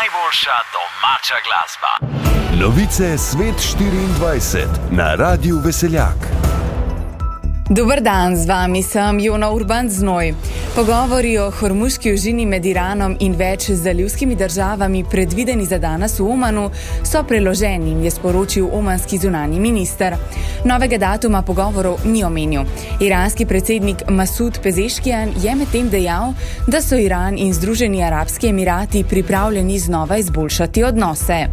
najboljša domača glasba. Novice Svet 24 na Radiu Veseljak. Dober dan, z vami sem Jona Urban Znoj. Pogovori o hormuški ožini med Iranom in več zalivskimi državami predvideni za danes v Omanu so preloženi, je sporočil omanski zunanji minister. Novega datuma pogovorov ni omenil. Iranski predsednik Masud Pezeškijan je medtem dejal, da so Iran in Združeni arabski emirati pripravljeni znova izboljšati odnose.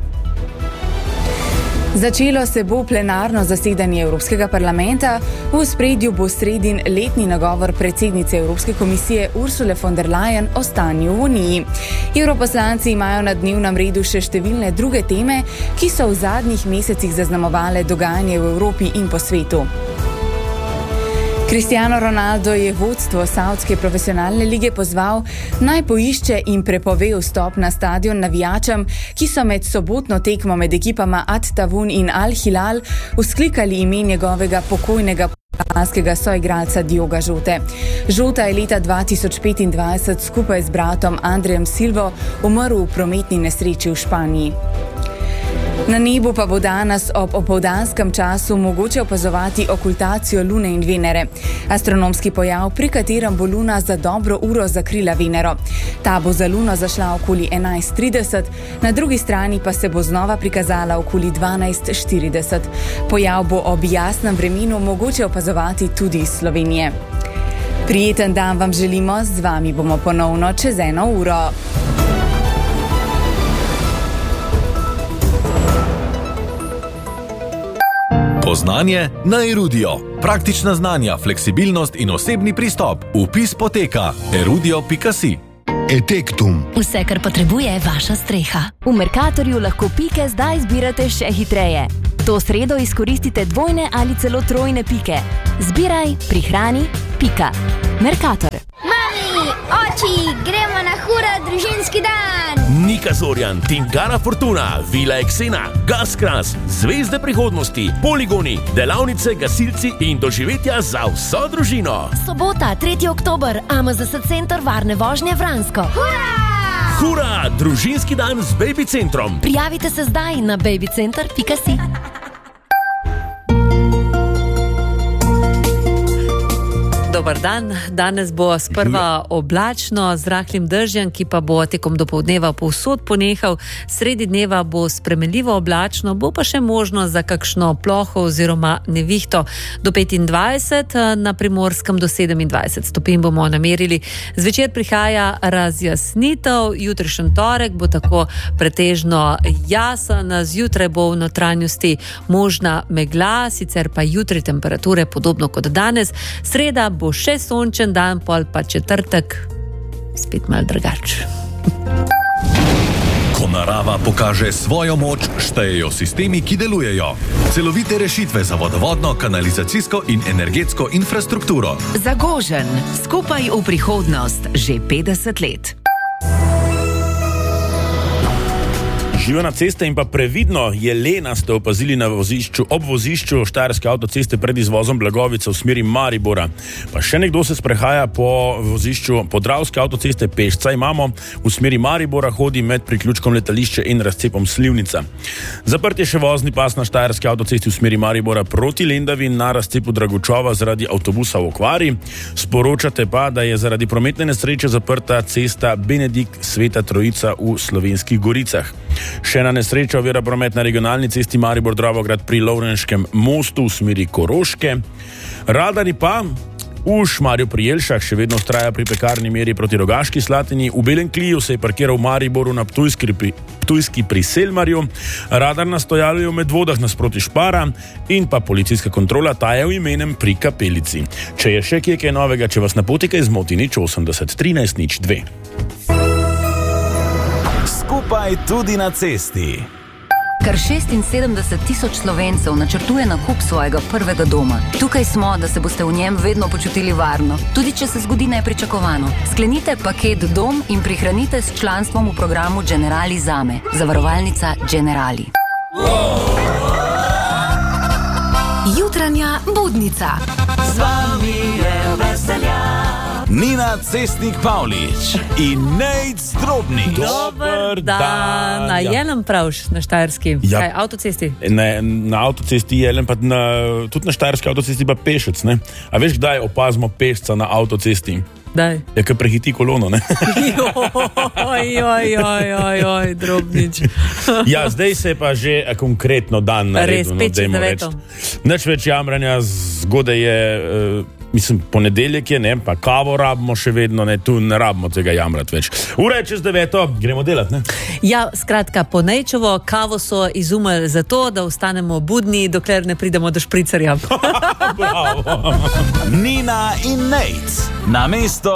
Začelo se bo plenarno zasedanje Evropskega parlamenta, v ospredju bo sredin letni nagovor predsednice Evropske komisije Ursule von der Leyen o stanju v Uniji. Evroposlanci imajo na dnevnem redu še številne druge teme, ki so v zadnjih mesecih zaznamovale dogajanje v Evropi in po svetu. Cristiano Ronaldo je vodstvo Savdske profesionalne lige pozval, naj poišče in prepove vstop na stadion navijačem, ki so med sobotno tekmo med ekipama At-Tawun in Al-Hilal vzklikali ime njegovega pokojnega pakistanskega soigralca Dioga Jote. Jota je leta 2025 skupaj z bratom Andrejem Silvo umrl v prometni nesreči v Španiji. Na nebu pa bo danes ob opoldanskem času mogoče opazovati okultacijo Lune in Venere. Astronomski pojav, pri katerem bo Luna za dobro uro zakrila Venero. Ta bo za Luno zašla okoli 11:30, na drugi strani pa se bo znova prikazala okoli 12:40. Pojav bo ob jasnem vremenu mogoče opazovati tudi iz Slovenije. Prijeten dan vam želimo, z vami bomo ponovno čez 1 uro. Poznanje na Erudio. Praktična znanja, fleksibilnost in osebni pristop. Vpis poteka erudio.si. Etektum. Vse, kar potrebuje vaša streha. V Mercatorju lahko pike zdaj zbirate še hitreje. To sredo izkoristite dvojne ali celo trojne pike. Zbiraj, prihrani, pika. Mercator. Mami, oči, gremo na hura družinski dan! Nika Zorjan, Tingara Fortuna, Vila Eksena, Gaskras, Zvezde prihodnosti, Poligoni, delavnice, gasilci in doživetja za vso družino. Sobota, 3. oktober, AMZS Center varne vožnje Vransko. Hura! Hura, družinski dan z Baby Centrom. Prijavite se zdaj na babycenter.si. Dobar dan, danes bo sprva oblačno z rahlim dežjem, ki pa bo tekom dopoldneva povsod ponehal. Sredi dneva bo spremenljivo oblačno, bo pa še možno za kakšno ploho oziroma nevihto. Do 25, na Primorskem do 27 stopinj bomo namerili. Zvečer prihaja razjasnitev, jutrišnji torek bo tako pretežno jasen, zjutraj bo v notranjosti možna megla, sicer pa jutri temperature podobno kot danes. Sreda bo še sončen dan, pol pa četrtek spet malo drugače. Ko narava pokaže svojo moč, štejejo sistemi, ki delujejo. Celovite rešitve za vodovodno, kanalizacijsko in energetsko infrastrukturo. Zagožen, skupaj v prihodnost, že 50 let. Živa na ceste in pa previdno, jelena ste opazili na vozišču, ob vozišču Štajerske avtoceste pred izvozom Blagovice v smeri Maribora. Pa še nekdo se sprehaja po vozišču Podravske avtoceste pešca. Imamo v smeri Maribora, hodi med priključkom letališče in razcepom Slivnica. Zaprt je še vozni pas na Štajerske avtocesti v smeri Maribora proti Lendavi na razcepu Dragočova zaradi avtobusa v okvari. Sporočate pa, da je zaradi prometne nesreče zaprta cesta Benedikt Sveta Trojica v Slovenskih Goricah. Še ena nesreča ovira promet na regionalni cesti Maribor-Dravograd pri Lovrenškem mostu v smeri Koroške. Radari pa v Šmarju pri Jelšah še vedno vztraja pri pekarni meri proti Rogaški Slatini. V Belem Kliju se je parkiral v Mariboru na Ptujski pri Selmarju. Radar na stojalu je v Medvodah nasproti Špara in pa policijska kontrola, ta je v Imenem pri Kapelici. Če je še kje novega, če vas na poti kaj zmoti, 080 13 02. Skupaj tudi na cesti. Kar 76,000 Slovencev načrtuje nakup svojega prvega doma. Tukaj smo, da se boste v njem vedno počutili varno, tudi če se zgodi nepričakovano. Sklenite paket Dom in prihranite s članstvom v programu Generali Zame. Zavarovalnica Generali. Jutranja budnica. Z vami je Veseljak. Nina Cestnik Pavlič in Nejc Drobnik. Dober dan. Na Jelen pravš na Štajerski? Ja. Kaj, avtocesti? Ne, na avtocesti Jelen, pa tudi na Štajerski avtocesti pa pešec, ne? A veš, kdaj opazimo pešca na avtocesti? Daj. Je, ko prehiti kolono, ne? Joj, Drobnič. Ja, zdaj se je pa že konkretno dan naredil. Res, 5-9. Nič več jamranja, zgodaj je, ponedeljek je, ne, pa kavo rabimo še vedno, ne, tu ne rabimo tega jamrati več. Ura je čez 9, gremo delati, ne? Ja, skratka, po Nejčevo kavo so izumili zato, da ostanemo budni, dokler ne pridemo do špricarja. Nina in Nejc na mesto